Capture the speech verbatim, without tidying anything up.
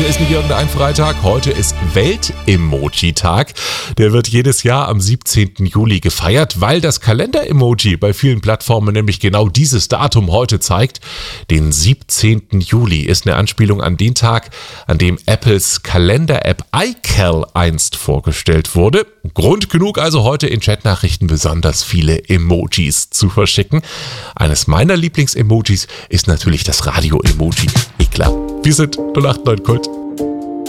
Heute ist nicht irgendein Freitag, heute ist Welt-Emoji-Tag. Der wird jedes Jahr am siebzehnten Juli gefeiert, weil das Kalender-Emoji bei vielen Plattformen nämlich genau dieses Datum heute zeigt. Den siebzehnten Juli ist eine Anspielung an den Tag, an dem Apples Kalender-App iCal einst vorgestellt wurde. Grund genug also heute in Chatnachrichten besonders viele Emojis zu verschicken. Eines meiner Lieblings-Emojis ist natürlich das Radio-Emoji. Eh klar. Wir sind null acht neun Kult.